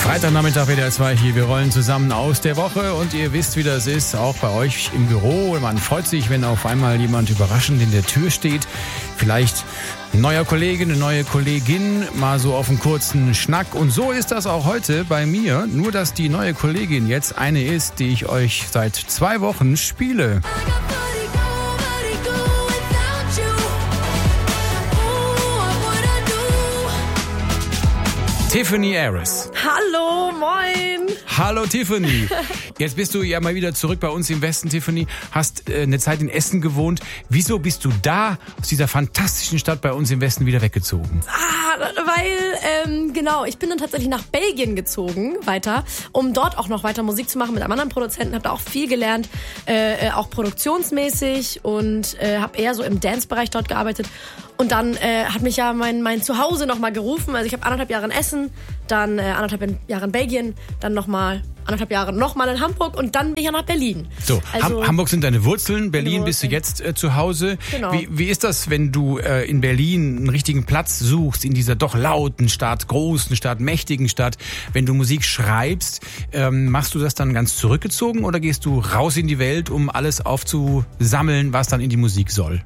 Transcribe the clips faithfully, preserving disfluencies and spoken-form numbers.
Freitagnachmittag W D R zwei hier. Wir rollen zusammen aus der Woche und ihr wisst, wie das ist, auch bei euch im Büro. Man freut sich, wenn auf einmal jemand überraschend in der Tür steht. Vielleicht ein neuer Kollege, eine neue Kollegin, mal so auf einen kurzen Schnack. Und so ist das auch heute bei mir. Nur, dass die neue Kollegin jetzt eine ist, die ich euch seit zwei Wochen spiele. Tiffany Aris. Hallo, moin. Hallo Tiffany. Jetzt bist du ja mal wieder zurück bei uns im Westen, Tiffany. Hast äh, eine Zeit in Essen gewohnt. Wieso bist du da aus dieser fantastischen Stadt bei uns im Westen wieder weggezogen? Ah, weil, ähm, genau, ich bin dann tatsächlich nach Belgien gezogen, weiter, um dort auch noch weiter Musik zu machen mit einem anderen Produzenten. Hab da auch viel gelernt, äh, auch produktionsmäßig und äh, habe eher so im Dance-Bereich dort gearbeitet. Und dann äh, hat mich ja mein, mein Zuhause nochmal gerufen. Also ich habe anderthalb Jahre in Essen, dann äh, anderthalb Jahre in Belgien, dann nochmal anderthalb Jahre nochmal in Hamburg und dann bin ich ja nach Berlin. So, also, Hamburg sind deine Wurzeln, Berlin Wurzeln. bist du jetzt äh, zu Hause. Genau. Wie, wie ist das, wenn du äh, in Berlin einen richtigen Platz suchst, in dieser doch lauten Stadt, großen Stadt, mächtigen Stadt, wenn du Musik schreibst, ähm, machst du das dann ganz zurückgezogen oder gehst du raus in die Welt, um alles aufzusammeln, was dann in die Musik soll?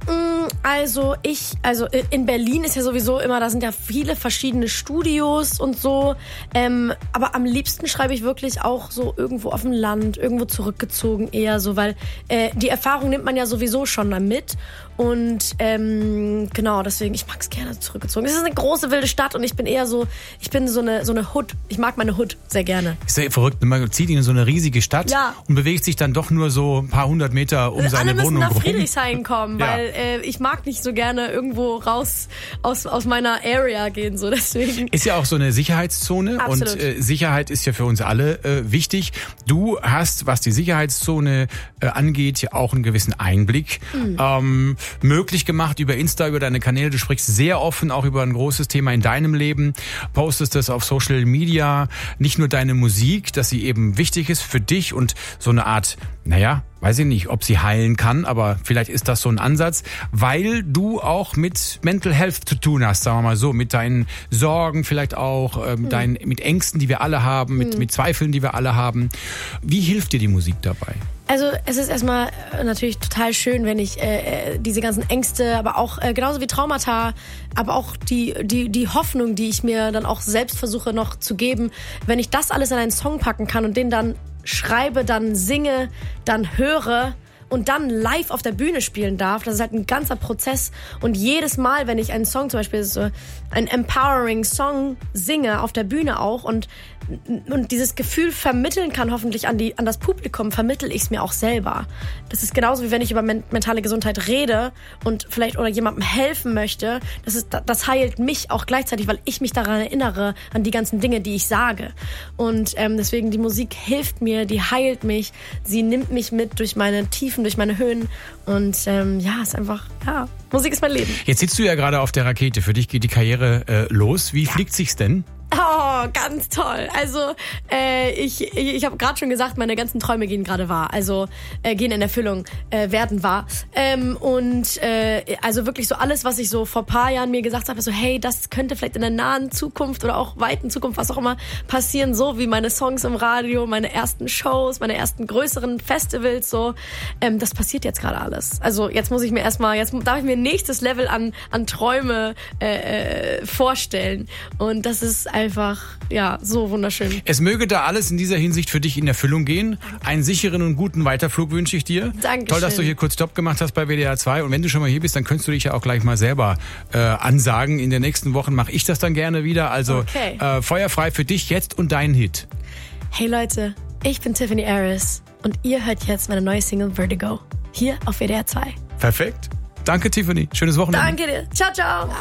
Also ich, also in Berlin ist ja sowieso immer, da sind ja viele verschiedene Studios und so, ähm, aber am liebsten schreibe ich wirklich auch so irgendwo auf dem Land, irgendwo zurückgezogen eher so, weil äh, die Erfahrung nimmt man ja sowieso schon da mit und ähm, genau, deswegen, ich mag es gerne zurückgezogen. Es ist eine große, wilde Stadt und ich bin eher so, ich bin so eine, so eine Hood, ich mag meine Hood sehr gerne. Ist ja verrückt, man zieht in so eine riesige Stadt ja. und bewegt sich dann doch nur so ein paar hundert Meter um Alle seine müssen Wohnung nach rum. Friedrichshain kommen, Ja. weil äh, ich mag nicht so gerne irgendwo raus aus, aus meiner Area gehen, so deswegen. Ist ja auch so eine Sicherheitszone. Absolut. Und äh, Sicherheit ist ja für uns alle äh, wichtig. Du hast, was die Sicherheitszone äh, angeht, ja auch einen gewissen Einblick mhm. ähm, möglich gemacht über Insta, über deine Kanäle. Du sprichst sehr offen auch über ein großes Thema in deinem Leben, postest das auf Social Media, nicht nur deine Musik, dass sie eben wichtig ist für dich und so eine Art, naja, weiß ich nicht, ob sie heilen kann, aber vielleicht ist das so ein Ansatz, weil du auch mit Mental Health zu tun hast, sagen wir mal so, mit deinen Sorgen vielleicht auch, äh, mit, mhm. deinen, mit Ängsten, die wir alle haben, mit, mhm. mit Zweifeln, die wir alle haben. Wie hilft dir die Musik dabei? Also es ist erstmal natürlich total schön, wenn ich äh, diese ganzen Ängste, aber auch äh, genauso wie Traumata, aber auch die, die, die Hoffnung, die ich mir dann auch selbst versuche noch zu geben, wenn ich das alles in einen Song packen kann und den dann schreibe, dann singe, dann höre und dann live auf der Bühne spielen darf, das ist halt ein ganzer Prozess. Und jedes Mal, wenn ich einen Song, zum Beispiel so einen empowering Song singe, auf der Bühne auch und, und dieses Gefühl vermitteln kann, hoffentlich an, die, an das Publikum, vermittel ich es mir auch selber. Das ist genauso wie wenn ich über men- mentale Gesundheit rede und vielleicht oder jemandem helfen möchte. Das, ist, das heilt mich auch gleichzeitig, weil ich mich daran erinnere, an die ganzen Dinge, die ich sage. Und ähm, deswegen, die Musik hilft mir, die heilt mich, sie nimmt mich mit durch meine Tiefen, durch meine Höhen und ähm, ja, ist einfach, ja, Musik ist mein Leben. Jetzt sitzt du ja gerade auf der Rakete, für dich geht die Karriere äh, los. Wie ja. fliegt sich's denn? Oh, ganz toll. Also äh, ich, ich, ich habe gerade schon gesagt, meine ganzen Träume gehen gerade wahr. Also äh, gehen in Erfüllung, äh, werden wahr. Ähm, und äh, also wirklich so alles, was ich so vor paar Jahren mir gesagt habe, so hey, das könnte vielleicht in der nahen Zukunft oder auch weiten Zukunft, was auch immer, passieren. So wie meine Songs im Radio, meine ersten Shows, meine ersten größeren Festivals. So, ähm, das passiert jetzt gerade alles. Also jetzt muss ich mir erstmal, jetzt darf ich mir nächstes Level an, an Träume äh, äh, vorstellen. Und das ist einfach, ja, so wunderschön. Es möge da alles in dieser Hinsicht für dich in Erfüllung gehen. Danke. Einen sicheren und guten Weiterflug wünsche ich dir. Dankeschön. Toll, dass du hier kurz Stopp gemacht hast bei W D R zwei. Und wenn du schon mal hier bist, dann könntest du dich ja auch gleich mal selber äh, ansagen. In den nächsten Wochen mache ich das dann gerne wieder. Also okay. äh, feuerfrei für dich jetzt und deinen Hit. Hey Leute, ich bin Tiffany Aris und ihr hört jetzt meine neue Single Vertigo. Hier auf W D R zwei. Perfekt. Danke, Tiffany. Schönes Wochenende. Danke dir. Ciao, ciao.